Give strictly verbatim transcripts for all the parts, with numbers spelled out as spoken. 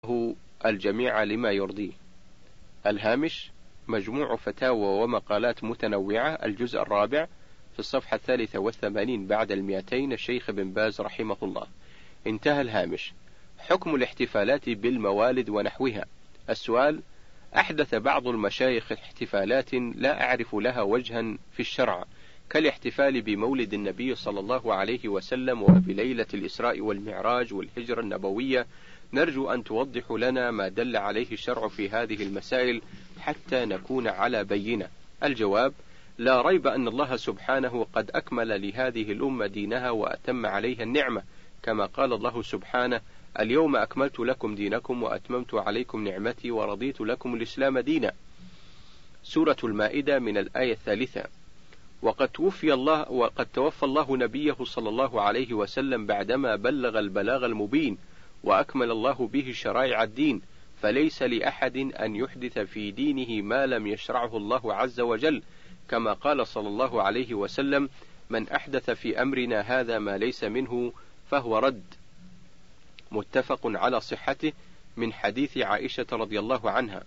هو الجميع لما يرضيه. الهامش: مجموع فتاوى ومقالات متنوعة، الجزء الرابع، في الصفحة الثالثة والثمانين بعد المئتين، الشيخ ابن باز رحمه الله. انتهى الهامش. حكم الاحتفالات بالموالد ونحوها. السؤال: أحدث بعض المشايخ احتفالات لا أعرف لها وجها في الشرع، كالاحتفال بمولد النبي صلى الله عليه وسلم وبليلة الإسراء والمعراج والهجرة النبوية. نرجو أن توضح لنا ما دل عليه الشرع في هذه المسائل حتى نكون على بينة. الجواب: لا ريب أن الله سبحانه قد أكمل لهذه الأمة دينها وأتم عليها النعمة، كما قال الله سبحانه: اليوم أكملت لكم دينكم وأتممت عليكم نعمتي ورضيت لكم الإسلام دينا. سورة المائدة من الآية الثالثة. وقد توفي الله وقد توفى الله نبيه صلى الله عليه وسلم بعدما بلغ البلاغ المبين وأكمل الله به شرائع الدين، فليس لأحد أن يحدث في دينه ما لم يشرعه الله عز وجل، كما قال صلى الله عليه وسلم: من أحدث في أمرنا هذا ما ليس منه فهو رد. متفق على صحته من حديث عائشة رضي الله عنها.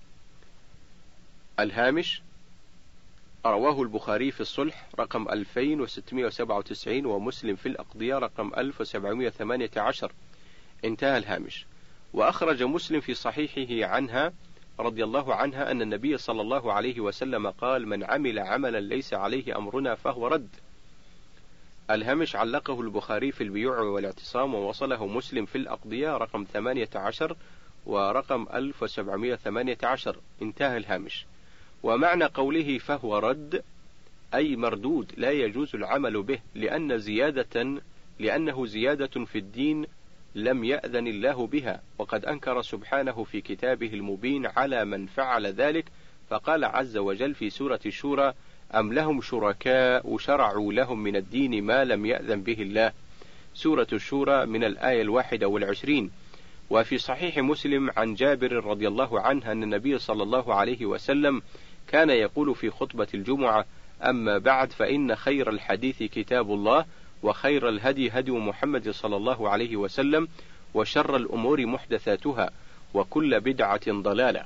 الهامش: رواه البخاري في الصلح رقم ألفين وستمائة وسبعة وتسعين ومسلم في الأقضية رقم ألف وسبعمائة وثمانية عشر. انتهى الهامش. وأخرج مسلم في صحيحه عنها رضي الله عنها أن النبي صلى الله عليه وسلم قال: من عمل عملا ليس عليه أمرنا فهو رد. الهامش: علقه البخاري في البيوع والاعتصام ووصله مسلم في الأقضية رقم ثمانية عشر ورقم ألف وسبعمائة وثمانية عشر. انتهى الهامش. ومعنى قوله فهو رد أي مردود لا يجوز العمل به، لأن زيادة لأنه زيادة في الدين لم يأذن الله بها، وقد أنكر سبحانه في كتابه المبين على من فعل ذلك، فقال عز وجل في سورة الشورى: أم لهم شركاء شرعوا لهم من الدين ما لم يأذن به الله. سورة الشورى من الآية الواحدة والعشرين. وفي صحيح مسلم عن جابر رضي الله عنه أن النبي صلى الله عليه وسلم كان يقول في خطبة الجمعة: أما بعد، فإن خير الحديث كتاب الله، وخير الهدي هدي محمد صلى الله عليه وسلم، وشر الأمور محدثاتها، وكل بدعة ضلالة.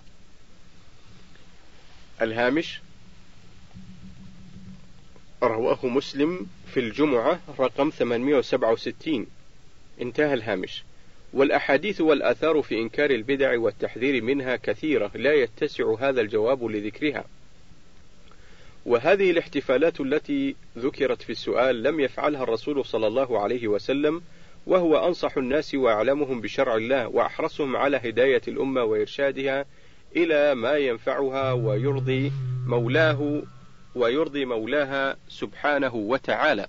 الهامش: رواه مسلم في الجمعة رقم ثمانمائة وسبعة وستين. انتهى الهامش. والأحاديث والآثار في إنكار البدع والتحذير منها كثيرة، لا يتسع هذا الجواب لذكرها. وهذه الاحتفالات التي ذكرت في السؤال لم يفعلها الرسول صلى الله عليه وسلم، وهو أنصح الناس وأعلمهم بشرع الله وأحرصهم على هداية الأمة وإرشادها إلى ما ينفعها ويرضي مولاه ويرضي مولاها سبحانه وتعالى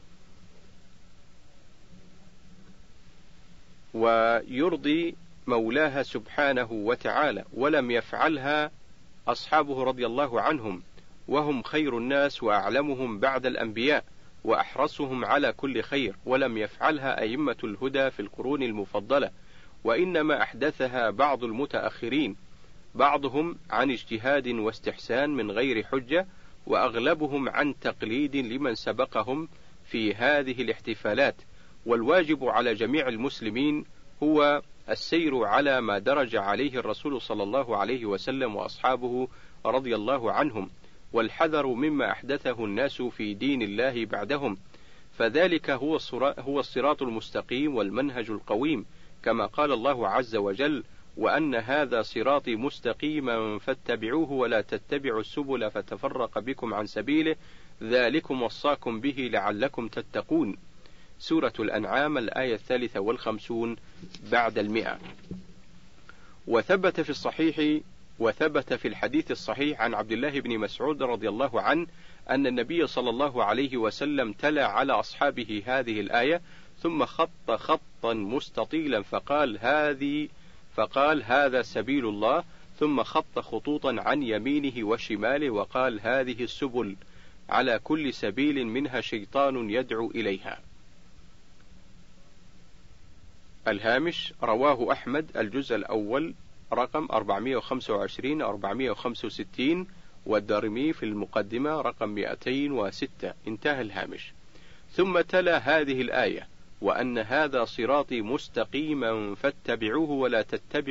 ويرضي مولاها سبحانه وتعالى ولم يفعلها أصحابه رضي الله عنهم، وهم خير الناس وأعلمهم بعد الأنبياء وأحرصهم على كل خير، ولم يفعلها أئمة الهدى في القرون المفضلة، وإنما أحدثها بعض المتأخرين، بعضهم عن اجتهاد واستحسان من غير حجة، وأغلبهم عن تقليد لمن سبقهم في هذه الاحتفالات. والواجب على جميع المسلمين هو السير على ما درج عليه الرسول صلى الله عليه وسلم وأصحابه رضي الله عنهم، والحذر مما أحدثه الناس في دين الله بعدهم، فذلك هو هو الصراط المستقيم والمنهج القويم، كما قال الله عز وجل: وأن هذا صراطي مستقيما فاتبعوه ولا تتبعوا السبل فتفرق بكم عن سبيله ذلكم وصاكم به لعلكم تتقون. سورة الأنعام الآية الثالثة والخمسون بعد المئة. وثبت في الصحيح وثبت في الحديث الصحيح عن عبد الله بن مسعود رضي الله عنه أن النبي صلى الله عليه وسلم تلا على أصحابه هذه الآية، ثم خط خطا مستطيلا فقال هذه فقال هذا سبيل الله، ثم خط خطوطا عن يمينه وشماله وقال هذه السبل، على كل سبيل منها شيطان يدعو إليها. الهامش: رواه أحمد الجزء الأول رقم أربعمائة وخمسة وعشرين أربعمائة وخمسة وستين، والدارمي في المقدمة رقم مئتين وستة. انتهى الهامش. ثم تلا هذه الآية: وأن هذا صراطي مستقيما فاتبعوه ولا تتبعوا